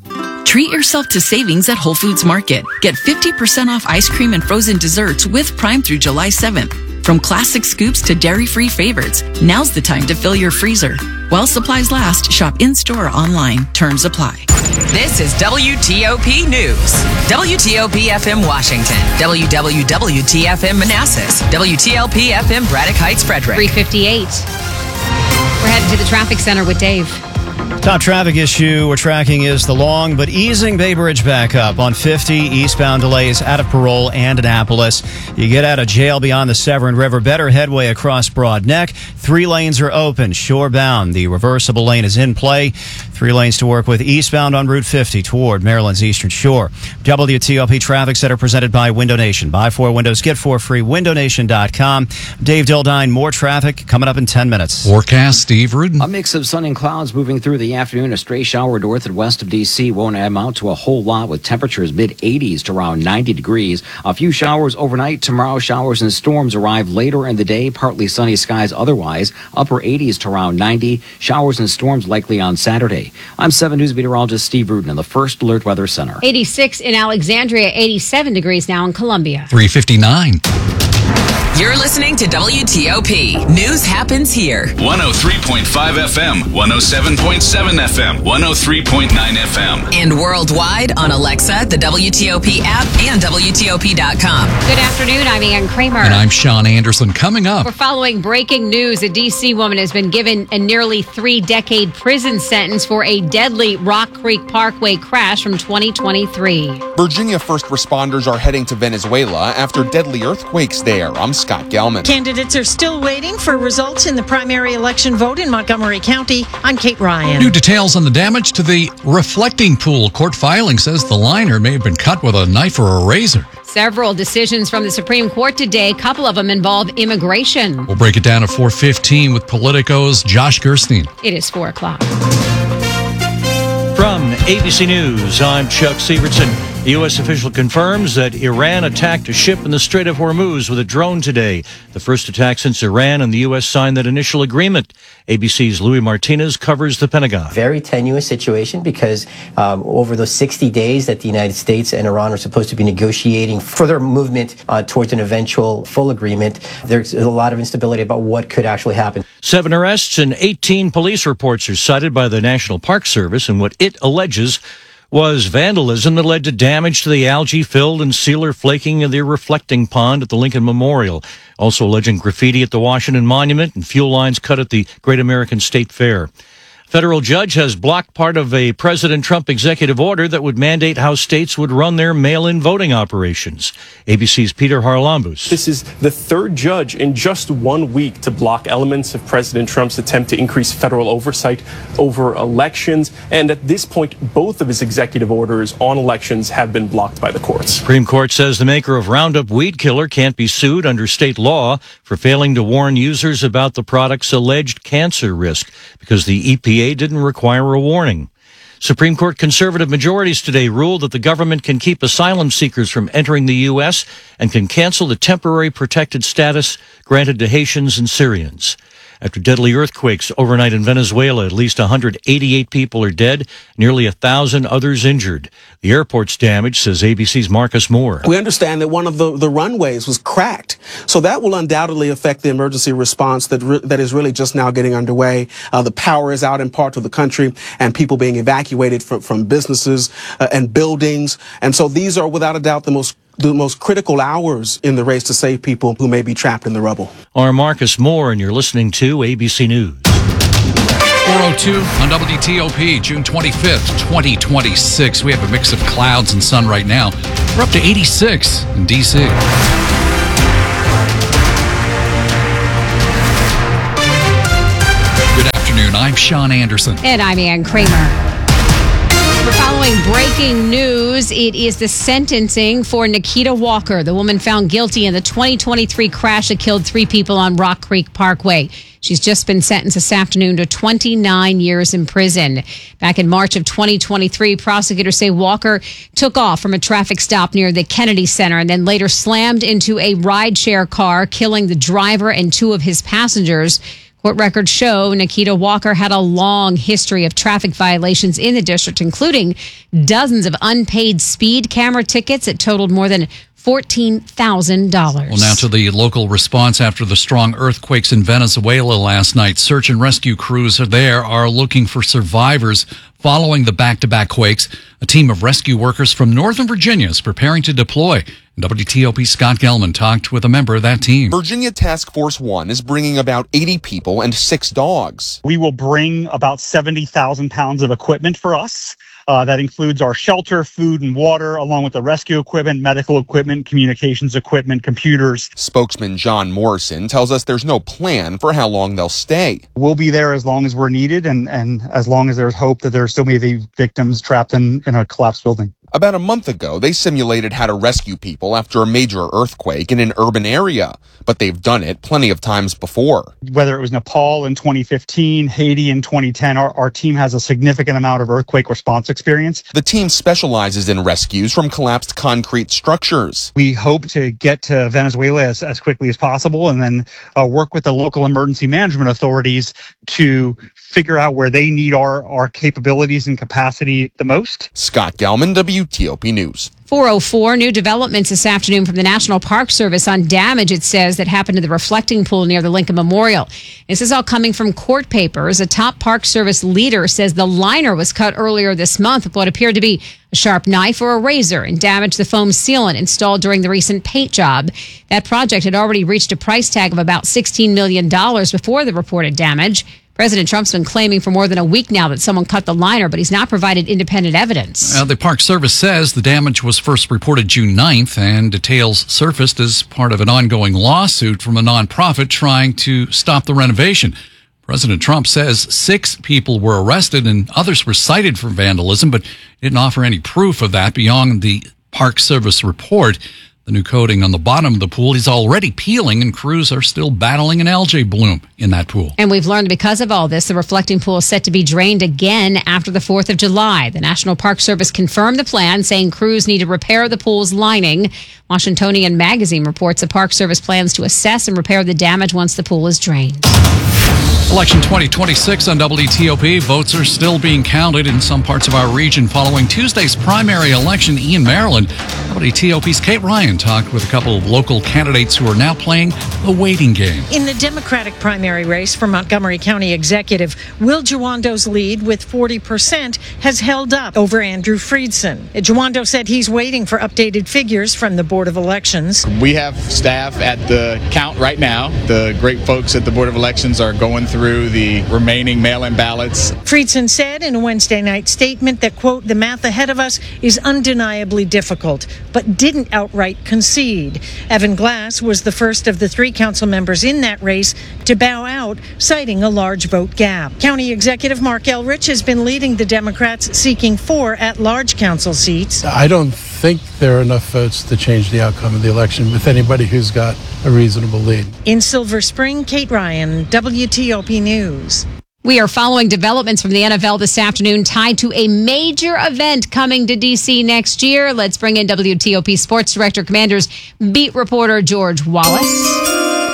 Treat yourself to savings at Whole Foods Market. Get fifty percent off ice cream and frozen desserts with Prime through July seventh. From classic scoops to dairy-free favorites, now's the time to fill your freezer. While supplies last, shop in-store or online. Terms apply. This is W T O P News. W T O P F M Washington. W W W T F M Manassas. W T L P F M Braddock Heights Frederick. three fifty-eight. We're heading to the traffic center with Dave. Top traffic issue we're tracking is the long but easing Bay Bridge backup on fifty, eastbound delays out of Parole and Annapolis. You get out of jail beyond the Severn River, better headway across Broad Neck. Three lanes are open, shorebound. The reversible lane is in play. Three lanes to work with eastbound on Route fifty toward Maryland's Eastern Shore. W T O P Traffic Center presented by Window Nation. Buy four windows, get four free. window nation dot com. Dave Dildine, more traffic coming up in ten minutes. Forecast, Steve Rudin. A mix of sun and clouds moving through the afternoon. A stray shower north and west of D C won't amount to a whole lot, with temperatures mid eighties to around ninety degrees. A few showers overnight. Tomorrow, showers and storms arrive later in the day. Partly sunny skies otherwise. Upper eighties to around ninety. Showers and storms likely on Saturday. I'm seven News meteorologist Steve Rudin in the First Alert Weather Center. eighty-six in Alexandria, eighty-seven degrees now in Columbia. three fifty-nine. You're listening to W T O P. News happens here. one oh three point five F M, one oh seven point seven F M, one oh three point nine F M. And worldwide on Alexa, the W T O P app, and W T O P dot com. Good afternoon. I'm Ann Kramer. And I'm Sean Anderson. Coming up. We're following breaking news. A D C woman has been given a nearly three-decade prison sentence for a deadly Rock Creek Parkway crash from twenty twenty-three. Virginia first responders are heading to Venezuela after deadly earthquakes there. I'm Scott Gelman. Candidates are still waiting for results in the primary election vote in Montgomery County. I'm Kate Ryan. New details on the damage to the reflecting pool. Court filing says the liner may have been cut with a knife or a razor. Several decisions from the Supreme Court today. A couple of them involve immigration. We'll break it down at four fifteen with Politico's Josh Gerstein. It is four o'clock. From A B C News, I'm Chuck Severson. The U S official confirms that Iran attacked a ship in the Strait of Hormuz with a drone today. The first attack since Iran and the U S signed that initial agreement. A B C's Louis Martinez covers the Pentagon. Very tenuous situation because um, over those sixty days that the United States and Iran are supposed to be negotiating further movement uh, towards an eventual full agreement, there's a lot of instability about what could actually happen. Seven arrests and eighteen police reports are cited by the National Park Service in what it alleges was vandalism that led to damage to the algae-filled and sealer flaking of the reflecting pond at the Lincoln Memorial. Also alleging graffiti at the Washington Monument and fuel lines cut at the Great American State Fair. Federal judge has blocked part of a President Trump executive order that would mandate how states would run their mail-in voting operations. A B C's Peter Harlambous. This is the third judge in just one week to block elements of President Trump's attempt to increase federal oversight over elections. And at this point, both of his executive orders on elections have been blocked by the courts. Supreme Court says the maker of Roundup weed killer can't be sued under state law for failing to warn users about the product's alleged cancer risk because the E P A didn't require a warning. Supreme Court conservative majorities today ruled that the government can keep asylum seekers from entering the U S and can cancel the temporary protected status granted to Haitians and Syrians. After deadly earthquakes overnight in Venezuela, at least one hundred eighty-eight people are dead, nearly one thousand others injured. The airport's damaged, says A B C's Marcus Moore. We understand that one of the, the runways was cracked, so that will undoubtedly affect the emergency response that re- that is really just now getting underway. Uh, the power is out in parts of the country, and people being evacuated from, from businesses uh, and buildings. And so these are, without a doubt, the most the most critical hours in the race to save people who may be trapped in the rubble. I'm Marcus Moore, and you're listening to A B C News. four oh two on W T O P, June twenty-fifth, twenty twenty-six. We have a mix of clouds and sun right now. We're up to eighty-six in D C. Good afternoon. I'm Sean Anderson. And I'm Ann Kramer. We're following breaking news. It is the sentencing for Nikita Walker, the woman found guilty in the twenty twenty-three crash that killed three people on Rock Creek Parkway. She's just been sentenced this afternoon to twenty-nine years in prison. Back in March of twenty twenty-three, prosecutors say Walker took off from a traffic stop near the Kennedy Center and then later slammed into a rideshare car, killing the driver and two of his passengers. Court records show Nikita Walker had a long history of traffic violations in the district, including dozens of unpaid speed camera tickets that totaled more than fourteen thousand dollars. Well, now to the local response after the strong earthquakes in Venezuela last night. Search and rescue crews are there are looking for survivors following the back-to-back quakes. A team of rescue workers from Northern Virginia is preparing to deploy. W T O P's Scott Gelman talked with a member of that team. Virginia Task Force One is bringing about eighty people and six dogs. We will bring about seventy thousand pounds of equipment for us. Uh, that includes our shelter, food, and water, along with the rescue equipment, medical equipment, communications equipment, computers. Spokesman John Morrison tells us there's no plan for how long they'll stay. We'll be there as long as we're needed and, and as long as there's hope that there still may be victims trapped in, in a collapsed building. About a month ago, they simulated how to rescue people after a major earthquake in an urban area, but they've done it plenty of times before. Whether it was Nepal in twenty fifteen, Haiti in twenty ten, our, our team has a significant amount of earthquake response experience. The team specializes in rescues from collapsed concrete structures. We hope to get to Venezuela as, as quickly as possible and then uh, work with the local emergency management authorities to figure out where they need our, our capabilities and capacity the most. Scott Gelman, W T O P News. four oh four, new developments this afternoon from the National Park Service on damage, it says, that happened to the reflecting pool near the Lincoln Memorial. This is all coming from court papers. A top Park Service leader says the liner was cut earlier this month with what appeared to be a sharp knife or a razor and damaged the foam sealant installed during the recent paint job. That project had already reached a price tag of about sixteen million dollars before the reported damage. President Trump's been claiming for more than a week now that someone cut the liner, but he's not provided independent evidence. Uh, the Park Service says the damage was first reported June ninth, and details surfaced as part of an ongoing lawsuit from a nonprofit trying to stop the renovation. President Trump says six people were arrested and others were cited for vandalism, but didn't offer any proof of that beyond the Park Service report. The new coating on the bottom of the pool is already peeling, and crews are still battling an algae bloom in that pool. And we've learned because of all this, the reflecting pool is set to be drained again after the fourth of July. The National Park Service confirmed the plan, saying crews need to repair the pool's lining. Washingtonian Magazine reports the Park Service plans to assess and repair the damage once the pool is drained. Election twenty twenty-six on W T O P. Votes are still being counted in some parts of our region following Tuesday's primary election in Maryland. W T O P's Kate Ryan talked with a couple of local candidates who are now playing the waiting game. In the Democratic primary race for Montgomery County Executive, Will Jawando's lead with forty percent has held up over Andrew Friedson. Jawando said he's waiting for updated figures from the Board of Elections. We have staff at the count right now. The great folks at the Board of Elections are going through the remaining mail-in ballots. Friedson said in a Wednesday night statement that, quote, the math ahead of us is undeniably difficult, but didn't outright concede. Evan Glass was the first of the three council members in that race to bow out, citing a large vote gap. County Executive Mark Elrich has been leading the Democrats, seeking four at-large council seats. I don't think there are enough votes to change the outcome of the election with anybody who's got a reasonable lead. In Silver Spring, Kate Ryan, W T O P News. We are following developments from the N F L this afternoon tied to a major event coming to D C next year. Let's bring in W T O P Sports Director Commanders beat reporter George Wallace.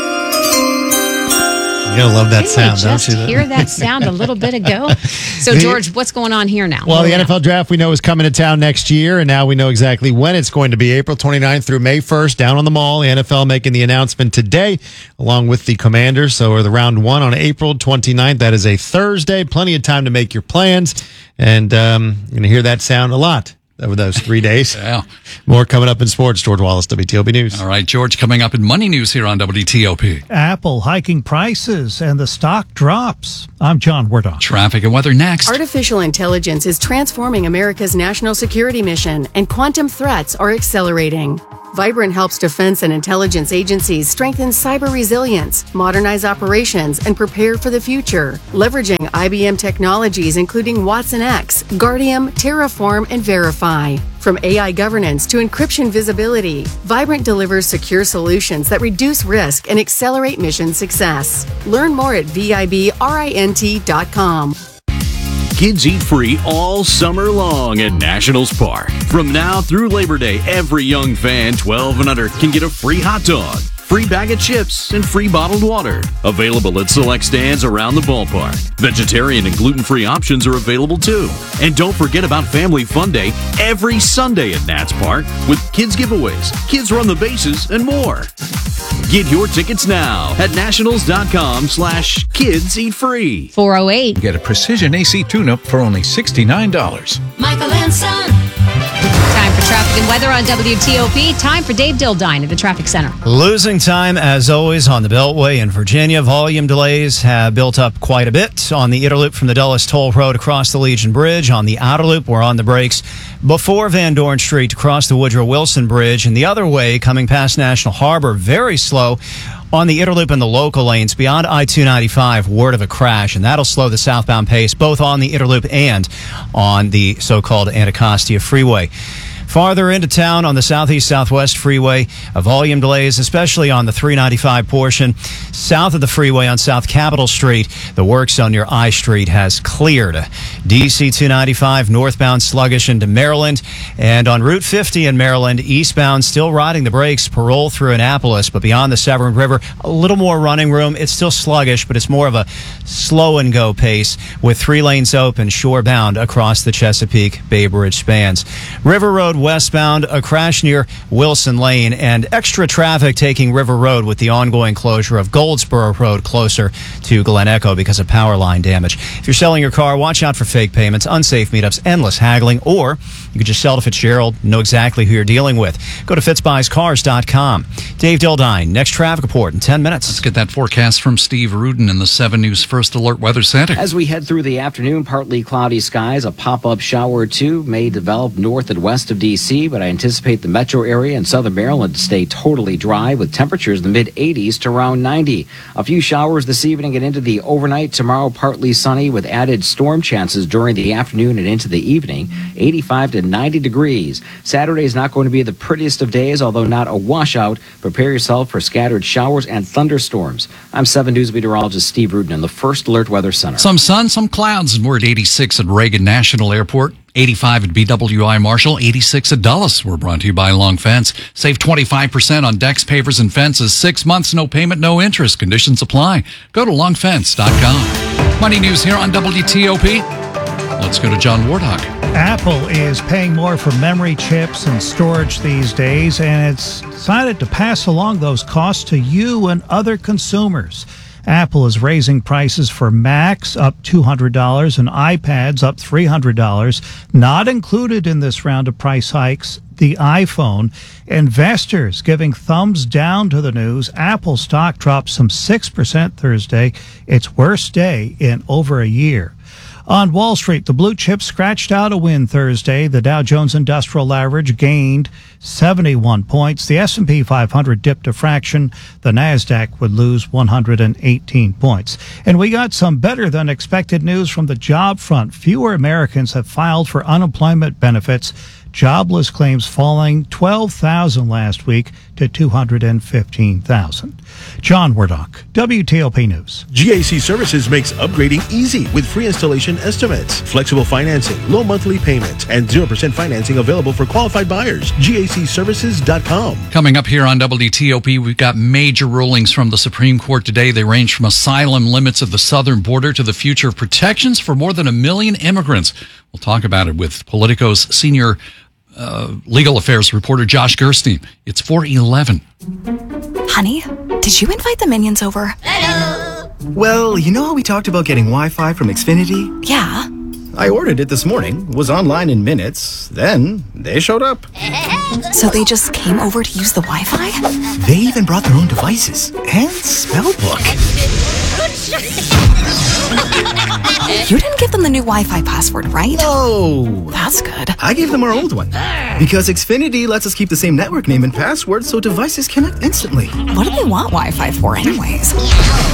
You're going to love that Didn't sound, we don't just you? hear that sound a little bit ago? So, The- George, what's going on here now? Well, the N F L draft we know is coming to town next year, and now we know exactly when it's going to be, April twenty-ninth through May first, down on the mall. The N F L making the announcement today, along with the Commanders. So, we're the round one on April twenty-ninth. That is a Thursday. Plenty of time to make your plans, and um, you're going to hear that sound a lot over those three days. Yeah. More coming up in sports. George Wallace, W T O P News. All right, George, coming up in Money News here on W T O P. Apple hiking prices and the stock drops. I'm John Wardon. Traffic and weather next. Artificial intelligence is transforming America's national security mission, and quantum threats are accelerating. Vibrant helps defense and intelligence agencies strengthen cyber resilience, modernize operations, and prepare for the future, leveraging I B M technologies including Watson X, Guardium, Terraform, and Verify. From A I governance to encryption visibility, Vibrant delivers secure solutions that reduce risk and accelerate mission success. Learn more at vibrint dot com. Kids eat free all summer long at Nationals Park. From now through Labor Day, every young fan twelve and under can get a free hot dog, free bag of chips, and free bottled water. Available at select stands around the ballpark. Vegetarian and gluten-free options are available too. And don't forget about Family Fun Day every Sunday at Nats Park with kids giveaways, kids run the bases, and more. Get your tickets now at nationals.com slash kids eat free. four oh eight. Get a precision A C tune-up for only sixty-nine dollars. Michael and Son. Time for traffic and weather on W T O P. Time for Dave Dildine at the Traffic Center. Losing time, as always, on the Beltway in Virginia. Volume delays have built up quite a bit on the Inner Loop from the Dulles Toll Road across the Legion Bridge. On the Outer Loop, we're on the brakes before Van Dorn Street to cross the Woodrow Wilson Bridge. And the other way, coming past National Harbor, very slow on the Inner Loop and the local lanes beyond I two ninety-five, word of a crash, and that'll slow the southbound pace both on the Inner Loop and on the so-called Anacostia Freeway. Farther into town on the Southeast Southwest Freeway, uh, volume delays, especially on the three ninety-five portion. South of the freeway on South Capitol Street, the work zone near I Street has cleared. D C two ninety-five northbound sluggish into Maryland. And on Route fifty in Maryland, eastbound still riding the brakes, parole through Annapolis. But beyond the Severn River, a little more running room. It's still sluggish, but it's more of a slow and go pace with three lanes open, shorebound across the Chesapeake Bay Bridge spans. River Road westbound, a crash near Wilson Lane, and extra traffic taking River Road with the ongoing closure of Goldsboro Road closer to Glen Echo because of power line damage. If you're selling your car, watch out for fake payments, unsafe meetups, endless haggling, or you could just sell to Fitzgerald, know exactly who you're dealing with. Go to fitz buys cars dot com. Dave Dildine, next traffic report in ten minutes. Let's get that forecast from Steve Rudin in the seven News First Alert Weather Center. As we head through the afternoon, partly cloudy skies, a pop-up shower or two may develop north and west of D C D C, but I anticipate the metro area and southern Maryland to stay totally dry with temperatures in the mid eighties to around ninety. A few showers this evening and into the overnight. Tomorrow, partly sunny with added storm chances during the afternoon and into the evening, eighty-five to ninety degrees. Saturday is not going to be the prettiest of days, although not a washout. Prepare yourself for scattered showers and thunderstorms. I'm seven News meteorologist Steve Rudin in the First Alert Weather Center. Some sun, some clouds, and we're at eighty-six at Reagan National Airport, eighty-five at B W I Marshall, eighty-six at Dulles. We're brought to you by Long Fence. Save twenty-five percent on decks, pavers, and fences. Six months, no payment, no interest. Conditions apply. Go to long fence dot com. Money news here on W T O P. Let's go to John Wardock. Apple is paying more for memory chips and storage these days, and it's decided to pass along those costs to you and other consumers. Apple is raising prices for Macs up two hundred dollars and iPads up three hundred dollars. Not included in this round of price hikes, the iPhone. Investors giving thumbs down to the news. Apple stock dropped some six percent Thursday, its worst day in over a year. On Wall Street, the blue chips scratched out a win Thursday. The Dow Jones Industrial Average gained seventy-one points. The S and P five hundred dipped a fraction. The Nasdaq would lose one hundred eighteen points. And we got some better than expected news from the job front. Fewer Americans have filed for unemployment benefits. Jobless claims falling twelve thousand last week to two hundred fifteen thousand. John Wardock, W T O P News. G A C Services makes upgrading easy with free installation estimates, flexible financing, low monthly payments, and zero percent financing available for qualified buyers. G A C services dot com. Coming up here on W T O P, we've got major rulings from the Supreme Court today. They range from asylum limits of the southern border to the future of protections for more than a million immigrants. We'll talk about it with Politico's senior uh, legal affairs reporter Josh Gerstein. It's four eleven. Honey, did you invite the minions over? Hello. Well, you know how we talked about getting Wi-Fi from Xfinity? Yeah. I ordered it this morning, was online in minutes, then they showed up. So they just came over to use the Wi-Fi? They even brought their own devices and spellbook. You didn't give them the new Wi-Fi password, right? No. That's good. I gave them our old one. Because Xfinity lets us keep the same network name and password so devices connect instantly. What do they want Wi-Fi for anyways?